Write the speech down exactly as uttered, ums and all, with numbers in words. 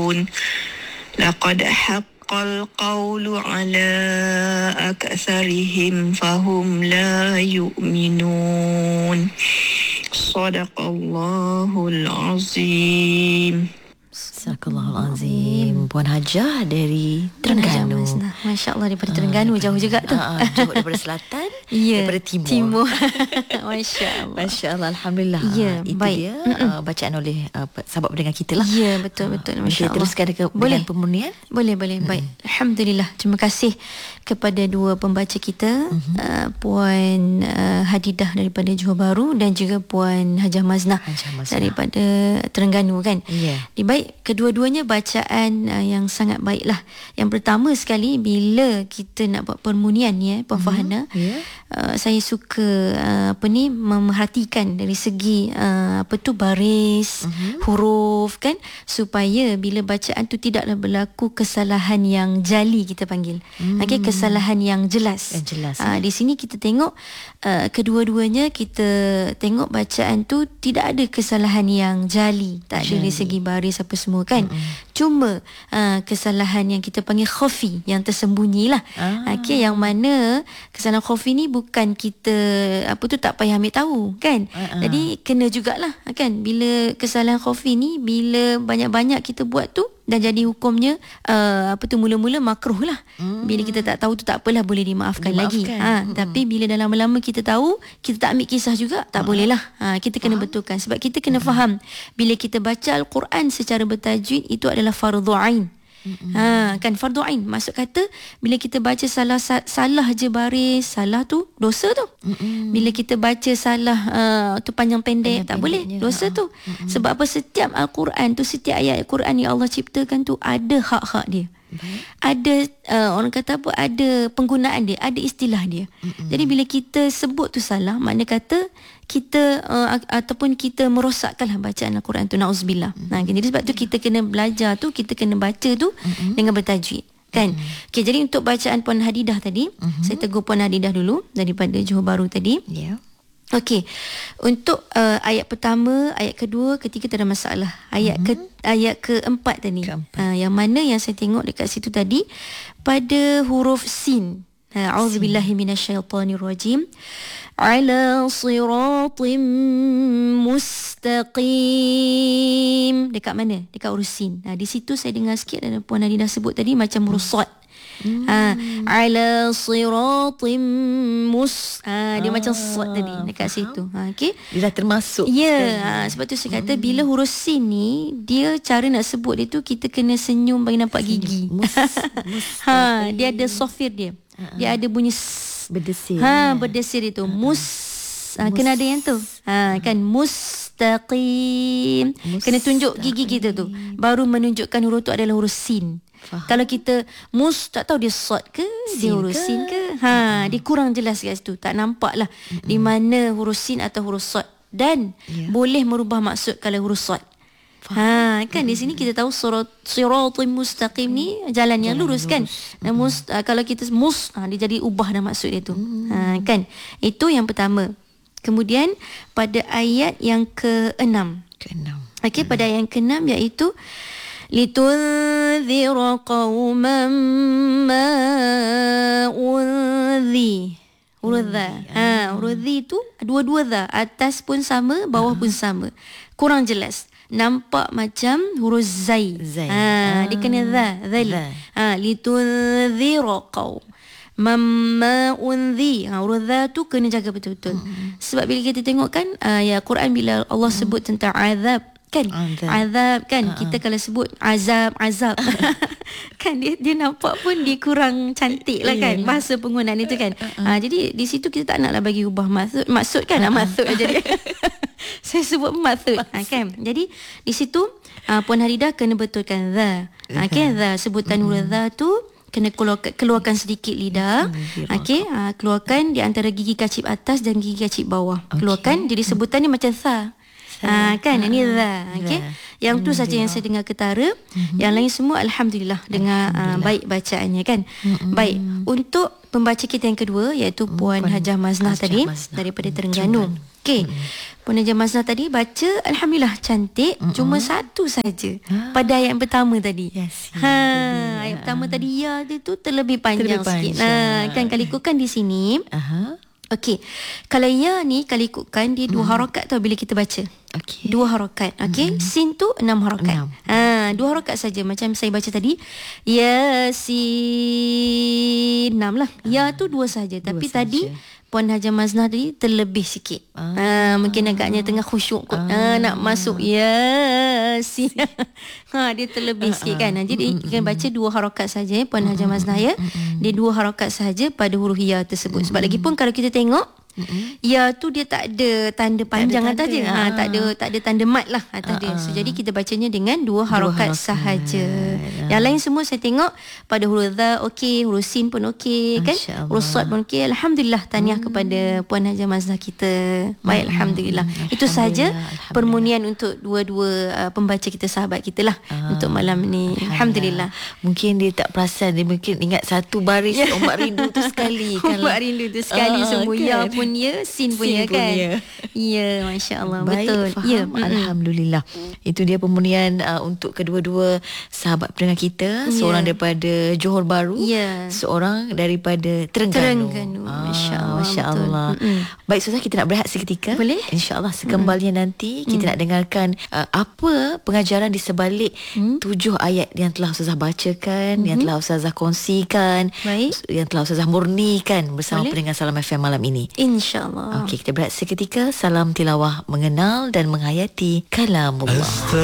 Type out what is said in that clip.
يعلمون لقد حق القول على أكثرهم فهم لا يؤمنون صدق الله العظيم. Sadaqallahul-Azim. Puan Hajah dari Terengganu. Masya Allah, daripada Terengganu uh, jauh juga tu. Uh, jauh daripada selatan, yeah, daripada timur. timur. Masya Allah. Masya Allah, Alhamdulillah. Yeah, itu baik. dia uh, bacaan oleh uh, sahabat pendengar kita lah. Ya, yeah, betul betul. Masya Allah. Teruskan ke, dengan pemurnian. Boleh boleh. Mm-hmm. Baik. Alhamdulillah. Terima kasih kepada dua pembaca kita, mm-hmm. uh, Puan uh, Hadidah daripada Johor Bahru dan juga Puan Hajah Maznah, Hajah Maznah daripada Terengganu kan. Ya. Yeah. Baik, kedua-duanya bacaan uh, yang sangat baiklah. Yang pertama sekali, bila kita nak buat permunian ni, eh, Puan mm-hmm. Farhana, yeah. uh, saya suka uh, apa ni memerhatikan dari segi uh, apa tu baris, mm-hmm. huruf kan, supaya bila bacaan tu tidaklah berlaku kesalahan yang jali, kita panggil. Mm. Okey, kesalahan yang jelas. Yang jelas. Uh, di sini kita tengok uh, kedua-duanya, kita tengok bacaan tu tidak ada kesalahan yang jali, tak ada dari segi baris apa semua kan. Mm-hmm. Cuma uh, kesalahan yang kita panggil khafi, yang tersembunyi lah. Ah. Okey, yang mana kesalahan khafi ni bukan kita apa tu tak payah ambil tahu kan. Ah. Jadi kena jugalah kan, bila kesalahan khafi ni bila banyak-banyak kita buat tu dan jadi hukumnya uh, apa tu mula-mula makruh lah. Hmm. Bila kita tak tahu tu tak apalah, boleh dimaafkan, dimaafkan. lagi. Ha, hmm. Tapi bila dah lama-lama kita tahu, kita tak ambil kisah juga, tak hmm. boleh lah. Ha, kita kena faham. betulkan. Sebab kita kena hmm. faham, bila kita baca Al-Quran secara bertajwid, itu adalah fardhu ain. Mm-hmm. Ha, kan fardu ain. Maksud kata bila kita baca salah salah je baris, salah tu dosa tu. Mm-hmm. Bila kita baca salah uh, tu panjang pendek, panjang tak boleh, dosa ha. tu. Mm-hmm. Sebab apa? Setiap Al-Quran tu, setiap ayat Al-Quran yang Allah ciptakan tu ada hak-hak dia. Baik. Ada uh, orang kata apa, ada penggunaan dia, ada istilah dia. Mm-hmm. Jadi bila kita sebut tu salah, makna kata kita uh, ataupun kita merosakkanlah bacaan Al-Quran tu, na'udzubillah. Mm-hmm. Nah, jadi sebab tu kita kena belajar tu, kita kena baca tu mm-hmm. dengan bertajwid kan. Mm-hmm. Okey, jadi untuk bacaan Puan Hadidah tadi, mm-hmm. saya tegur Puan Hadidah dulu daripada Johor Bahru tadi. Ya. Yeah. Okey. Untuk uh, ayat pertama, ayat kedua, ketiga tak ada masalah. Ayat mm-hmm. ke ayat keempat tadi. Keempat. Uh, yang mana yang saya tengok dekat situ tadi pada huruf sin. A'udzubillahi minasyaitonirrajim. Ala siratim mustaqim. Dekat mana? Dekat huruf sin. Nah, di situ saya dengar sikit dan Puan Hadidah sebut tadi macam huruf sad. Hmm. Ha, ala siratim mus. Ha, dia ah. macam sad tadi dekat situ. Ha, okey. Dia dah termasuk. Ya, ha, sebab tu saya kata hmm. bila huruf sin ni, dia cara nak sebut dia tu kita kena senyum bagi nampak gigi. Mus, mus, ha, dia ada sofir dia. Uh-huh. Dia ada bunyi s. Berdesir. Ha, berdesir itu. Uh-huh. Mus. Ha, mus. Kena ada yang tu. Ha, kan mustaqim. Mustaqim. Kena tunjuk gigi kita tu, baru menunjukkan huruf tu adalah huruf sin. Faham. Kalau kita mus tak tahu dia sad ke, sin dia huruf ke? sin ke, ha, uh-huh. dia kurang jelas kat situ. Tak nampak lah uh-huh. di mana huruf sin atau huruf sad. Dan yeah. boleh merubah maksud kalau huruf sad. Ha, kan mm-hmm. di sini kita tahu surat siratul mustaqim ni jalan yang jalan lurus, lurus kan. Mm-hmm. Mus, uh, kalau kita mus, uh, dia jadi ubah dah maksud dia tu. Mm-hmm. Ha, kan. Itu yang pertama. Kemudian pada ayat yang keenam. Keenam. Okey, mm-hmm. pada ayat yang keenam iaitu litunzira qauman ma unzi. Huruf dha. Ha, huruf dhi tu dua-dua dha, atas pun sama, bawah uh-huh. pun sama. Kurang jelas. Nampak macam huruf zai. zai. Ha, ah. dia kena dha, dhal. Ha, litunzira qaum mamma unzi. Ha, huruf dha tu kena jaga betul-betul. Hmm. Sebab bila kita tengok kan uh, ya Quran bila Allah hmm. sebut tentang azab kan, azab, azab kan, uh-huh. kita kalau sebut azab azab kan dia dia nampak pun dia kurang cantik lah kan, yeah. bahasa penggunaan itu kan. Uh-huh. Ha, jadi di situ kita tak naklah bagi ubah maksud maksud kan, uh-huh. maksud aja dia. Saya sebut maksud, ha, kan. Jadi di situ uh, Puan Hadidah kena betulkan dha. Ha, okay, dha, sebutan huruf dha tu kena keluarkan, keluarkan sedikit lidah. Okey, ha, keluarkan di antara gigi kacip atas dan gigi kacip bawah. Okay. Keluarkan, jadi sebutan ni macam tha. Ha, kan, ini dha. Okey. Yang tu saja yang saya dengar ketara. Mm-hmm. Yang lain semua alhamdulillah dengar uh, baik bacaannya kan. Mm-hmm. Baik, untuk pembaca kita yang kedua iaitu Puan, Puan Hajah Maznah Hajah tadi Maznah. daripada Terengganu. Okey. Hmm. Puan Hajah Maznah tadi baca alhamdulillah cantik, hmm. cuma satu saja ha. pada ayat yang pertama tadi. Yes. Ha, ayat pertama tadi ya dia tu terlebih panjang, terlebih sikit. panjang. Nah, kan kalau ikutkan di sini. Aha. Okey. Kalau ya ni kalau ikutkan dia dua hmm. harakat tau bila kita baca. Okey. Dua harakat. Okey. Hmm. Sin tu enam harakat. Enam. Ha, dua harakat saja macam saya baca tadi. Yasin. Enam lah. Ya tu dua saja. Dua Tapi saja. Tadi Puan Hajah Maznah tadi terlebih sikit. Ah. Ha, mungkin agaknya tengah khusyuk kot. Ah. Ha, nak masuk Yasin. Ha, dia terlebih ah, sikit kan. Jadi dia mm, baca dua harakat saja Puan Hajah Maznah ya. Mm, dia dua harakat saja pada huruf ya tersebut. Mm, Sebab lagi pun kalau kita tengok Mm-hmm. ya tu dia tak ada tanda panjang atas dia. Ha, tak ada tak ada tanda mat lah atas uh, dia. So, jadi kita bacanya dengan dua harakat, dua harakat. sahaja. Uh. Yang lain semua saya tengok pada huruf dha okey, huruf sin pun okey kan? Huruf sad pun okey. Alhamdulillah, tahniah hmm. kepada Puan Hajah Maznah kita. Baik, hmm. alhamdulillah. Itu sahaja permunian untuk dua-dua uh, pembaca kita, sahabat kita lah uh, untuk malam ni. Alhamdulillah. Alhamdulillah. Mungkin dia tak perasan, dia mungkin ingat satu baris Ombak Rindu tu sekali kan. Ombak Rindu tu sekali uh, semua kan? Ya pun ya, sin punya kan. Ya, masya-Allah. Betul. Faham. Ya, alhamdulillah. Itu dia pemurnian uh, untuk kedua-dua sahabat pendengar kita, seorang ya. daripada Johor Bahru, ya. seorang daripada Terengganu. Terengganu. Ah, masya-Allah. Masya-Allah. Baik, Ustazah, kita nak berehat seketika. Boleh? Insya-Allah sekembalinya mm. nanti kita mm. nak dengarkan uh, apa pengajaran di sebalik mm. tujuh ayat yang telah Ustazah bacakan, mm. yang telah Ustazah kongsikan, Baik. yang telah Ustazah murnikan bersama Boleh? pendengar Salam F M malam ini. Insya-Allah. Okey, kita berehat seketika. Salam tilawah mengenal dan menghayati kalamullah.